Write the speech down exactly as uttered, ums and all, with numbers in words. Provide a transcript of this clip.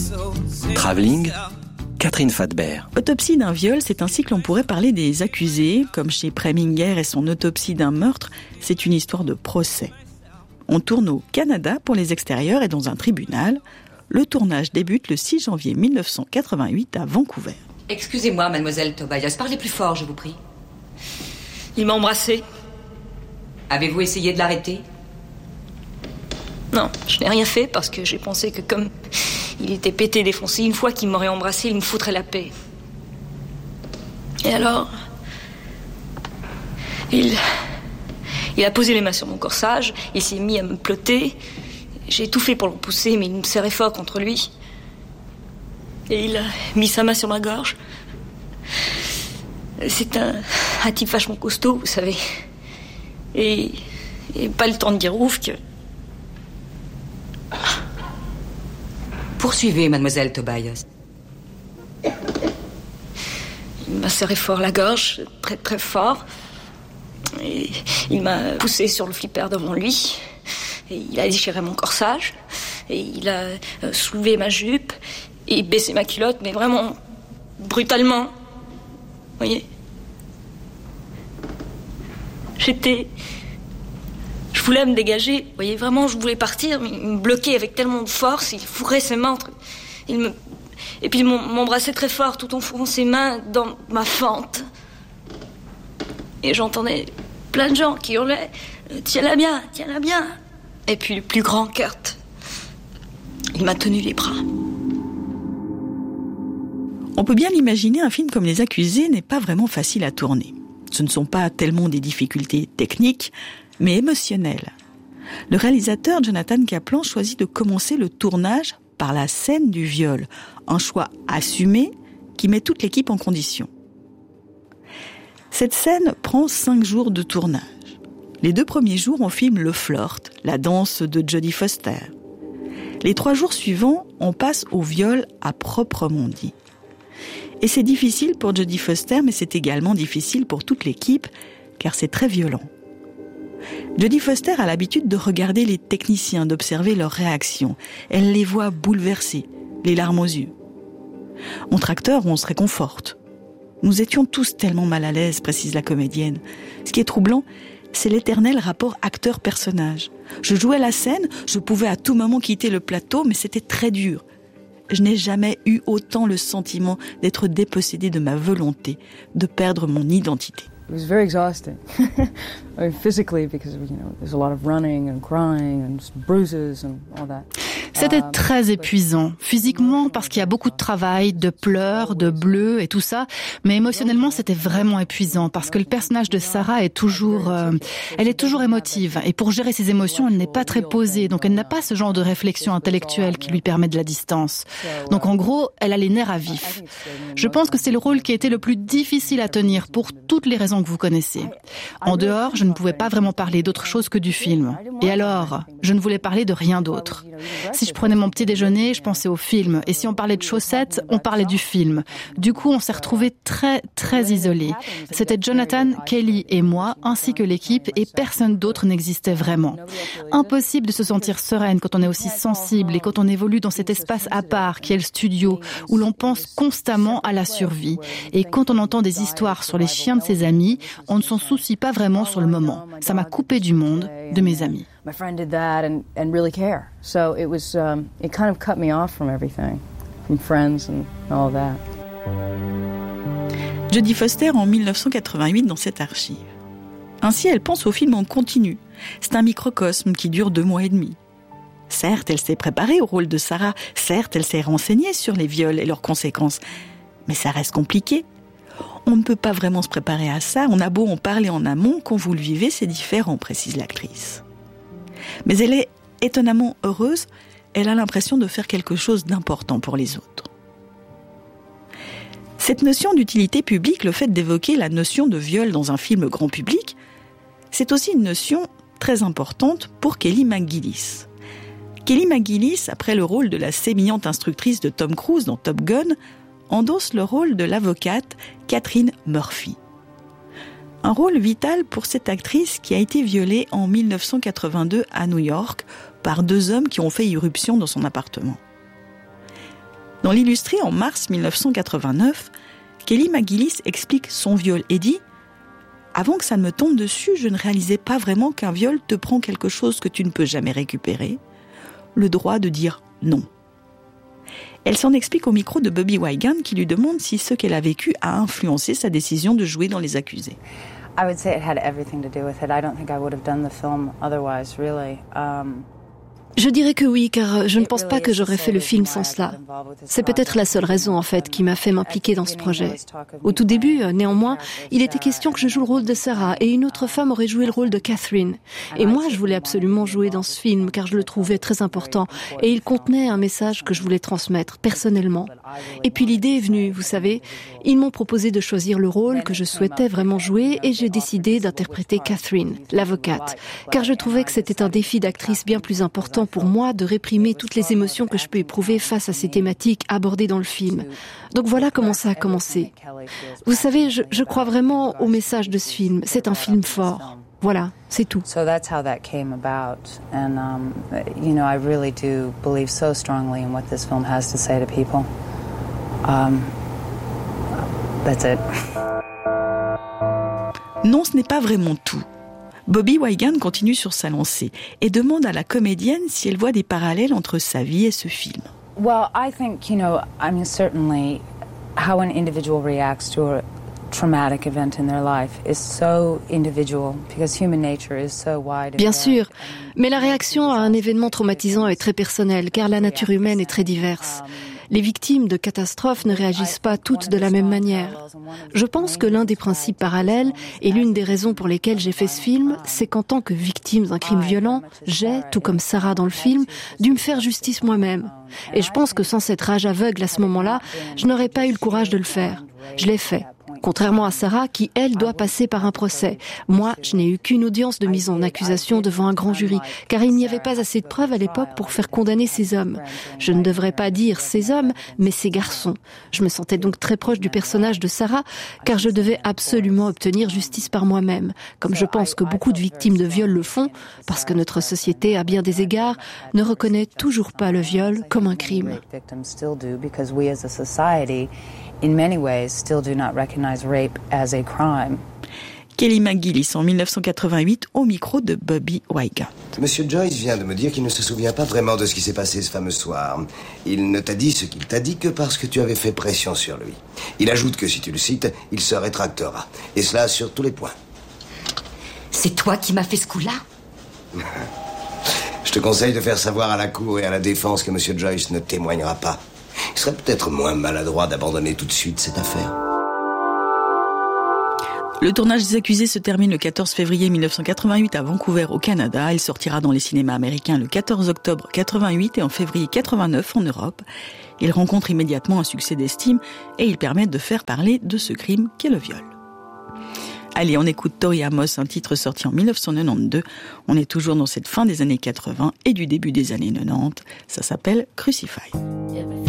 Travelling, Catherine Fadbert. Autopsie d'un viol, c'est ainsi que l'on pourrait parler des accusés, comme chez Preminger et son autopsie d'un meurtre, c'est une histoire de procès. On tourne au Canada pour les extérieurs et dans un tribunal. Le tournage débute le six janvier mille neuf cent quatre-vingt-huit à Vancouver. Excusez-moi, mademoiselle Tobias, parlez plus fort, je vous prie. Il m'a embrassée. Avez-vous essayé de l'arrêter ? Non, je n'ai rien fait parce que j'ai pensé que comme il était pété, défoncé, une fois qu'il m'aurait embrassé, il me foutrait la paix. Et alors, il, il a posé les mains sur mon corsage, il s'est mis à me plotter. J'ai tout fait pour le pousser, mais il me serrait fort contre lui. Et il a mis sa main sur ma gorge. C'est un, un type vachement costaud, vous savez. Et, et pas le temps de dire ouf que... Poursuivez, mademoiselle Tobias. Il m'a serré fort la gorge, très très fort. Et il m'a poussé sur le flipper devant lui. Et il a déchiré mon corsage. Et il a soulevé ma jupe. Et baissé ma culotte, mais vraiment brutalement. Vous voyez ? J'étais... Je voulais me dégager, vous voyez, vraiment, je voulais partir, mais il me bloquait avec tellement de force, il fourrait ses mains entre... Il me... Et puis il m'embrassait très fort, tout en fourrant ses mains dans ma fente. Et j'entendais plein de gens qui hurlaient « Tiens-la bien, tiens-la bien !» Et puis le plus grand, Kurt, il m'a tenu les bras. On peut bien l'imaginer, un film comme Les Accusés n'est pas vraiment facile à tourner. Ce ne sont pas tellement des difficultés techniques, mais émotionnelles. Le réalisateur Jonathan Kaplan choisit de commencer le tournage par la scène du viol, un choix assumé qui met toute l'équipe en condition. Cette scène prend cinq jours de tournage. Les deux premiers jours, on filme le flirt, la danse de Jodie Foster. Les trois jours suivants, on passe au viol à proprement dit. Et c'est difficile pour Jodie Foster, mais c'est également difficile pour toute l'équipe, car c'est très violent. Jodie Foster a l'habitude de regarder les techniciens, d'observer leurs réactions. Elle les voit bouleversés, les larmes aux yeux. Entre acteurs, on se réconforte. Nous étions tous tellement mal à l'aise, précise la comédienne. Ce qui est troublant, c'est l'éternel rapport acteur-personnage. Je jouais la scène, je pouvais à tout moment quitter le plateau, mais c'était très dur. Je n'ai jamais eu autant le sentiment d'être dépossédée de ma volonté, de perdre mon identité. It was very exhausting. I mean, physically, because, you know, there's a lot of running and crying and bruises and all that. C'était très épuisant, physiquement parce qu'il y a beaucoup de travail, de pleurs, de bleus et tout ça, mais émotionnellement c'était vraiment épuisant parce que le personnage de Sarah est toujours, euh, elle est toujours émotive et pour gérer ses émotions elle n'est pas très posée, donc elle n'a pas ce genre de réflexion intellectuelle qui lui permet de la distance. Donc en gros, elle a les nerfs à vif. Je pense que c'est le rôle qui a été le plus difficile à tenir pour toutes les raisons que vous connaissez. En dehors, je ne pouvais pas vraiment parler d'autre chose que du film. Et alors, je ne voulais parler de rien d'autre. Si je prenais mon petit déjeuner, je pensais au film. Et si on parlait de chaussettes, on parlait du film. Du coup, on s'est retrouvés très, très isolés. C'était Jonathan, Kelly et moi, ainsi que l'équipe, et personne d'autre n'existait vraiment. Impossible de se sentir sereine quand on est aussi sensible et quand on évolue dans cet espace à part qui est le studio, où l'on pense constamment à la survie. Et quand on entend des histoires sur les chiens de ses amis, on ne s'en soucie pas vraiment sur le moment. Ça m'a coupé du monde, de mes amis. My friend did that and, and really care. So it was, um, it kind of cut me off from everything, from friends and all that. Jodie Foster en mille neuf cent quatre-vingt-huit dans cette archive. Ainsi, elle pense au film en continu. C'est un microcosme qui dure deux mois et demi. Certes, elle s'est préparée au rôle de Sarah. Certes, elle s'est renseignée sur les viols et leurs conséquences. Mais ça reste compliqué. On ne peut pas vraiment se préparer à ça. On a beau en parler en amont, quand vous le vivez, c'est différent, précise l'actrice. Mais elle est étonnamment heureuse, elle a l'impression de faire quelque chose d'important pour les autres. Cette notion d'utilité publique, le fait d'évoquer la notion de viol dans un film grand public, c'est aussi une notion très importante pour Kelly McGillis. Kelly McGillis, après le rôle de la sémillante instructrice de Tom Cruise dans Top Gun, endosse le rôle de l'avocate Catherine Murphy. Un rôle vital pour cette actrice qui a été violée en mille neuf cent quatre-vingt-deux à New York par deux hommes qui ont fait irruption dans son appartement. Dans l'Illustré, en mars dix-neuf cent quatre-vingt-neuf, Kelly McGillis explique son viol et dit « Avant que ça ne me tombe dessus, je ne réalisais pas vraiment qu'un viol te prend quelque chose que tu ne peux jamais récupérer, le droit de dire non. » Elle s'en explique au micro de Bobby Wygant qui lui demande si ce qu'elle a vécu a influencé sa décision de jouer dans Les Accusés. I would say it had everything to do with it. I don't think I would have done the film otherwise, really. Um... Je dirais que oui, car je ne pense pas que j'aurais fait le film sans cela. C'est peut-être la seule raison, en fait, qui m'a fait m'impliquer dans ce projet. Au tout début, néanmoins, il était question que je joue le rôle de Sarah et une autre femme aurait joué le rôle de Catherine. Et moi, je voulais absolument jouer dans ce film, car je le trouvais très important et il contenait un message que je voulais transmettre personnellement. Et puis l'idée est venue, vous savez. Ils m'ont proposé de choisir le rôle que je souhaitais vraiment jouer et j'ai décidé d'interpréter Catherine, l'avocate, car je trouvais que c'était un défi d'actrice bien plus important pour moi de réprimer toutes les émotions que je peux éprouver face à ces thématiques abordées dans le film. Donc voilà comment ça a commencé. Vous savez, je, je crois vraiment au message de ce film. C'est un film fort. Voilà, c'est tout. So that's how that came about. And, um, you know, I really do believe so strongly in what this film has to say to people. Um, that's it. Non, ce n'est pas vraiment tout. Bobby Wygant continue sur sa lancée et demande à la comédienne si elle voit des parallèles entre sa vie et ce film. Well, I think, you know, I mean, certainly how an individual reacts to a traumatic event in their life is so individual because human nature is so wide. Bien sûr, mais la réaction à un événement traumatisant est très personnelle car la nature humaine est très diverse. Les victimes de catastrophes ne réagissent pas toutes de la même manière. Je pense que l'un des principes parallèles et l'une des raisons pour lesquelles j'ai fait ce film, c'est qu'en tant que victime d'un crime violent, j'ai, tout comme Sarah dans le film, dû me faire justice moi-même. Et je pense que sans cette rage aveugle à ce moment-là, je n'aurais pas eu le courage de le faire. Je l'ai fait. Contrairement à Sarah, qui, elle, doit passer par un procès. Moi, je n'ai eu qu'une audience de mise en accusation devant un grand jury, car il n'y avait pas assez de preuves à l'époque pour faire condamner ces hommes. Je ne devrais pas dire ces hommes, mais ces garçons. Je me sentais donc très proche du personnage de Sarah, car je devais absolument obtenir justice par moi-même, comme je pense que beaucoup de victimes de viol le font, parce que notre société, à bien des égards, ne reconnaît toujours pas le viol comme un crime. In many ways, still do not recognize rape as a crime. Kelly McGillis en dix-neuf cent quatre-vingt-huit au micro de Bobby Wygant. Monsieur Joyce vient de me dire qu'il ne se souvient pas vraiment de ce qui s'est passé ce fameux soir. Il ne t'a dit ce qu'il t'a dit que parce que tu avais fait pression sur lui. Il ajoute que si tu le cites, il se rétractera. Et cela sur tous les points. C'est toi qui m'as fait ce coup-là ? Je te conseille de faire savoir à la cour et à la défense que Monsieur Joyce ne témoignera pas. Il serait peut-être moins maladroit d'abandonner tout de suite cette affaire. Le tournage des Accusés se termine le quatorze février dix-neuf cent quatre-vingt-huit à Vancouver, au Canada. Il sortira dans les cinémas américains le quatorze octobre quatre-vingt-huit et en février quatre-vingt-neuf en Europe. Il rencontre immédiatement un succès d'estime et il permet de faire parler de ce crime qu'est le viol. Allez, on écoute Tori Amos, un titre sorti en dix-neuf cent quatre-vingt-douze. On est toujours dans cette fin des années quatre-vingts et du début des années quatre-vingt-dix. Ça s'appelle Crucify.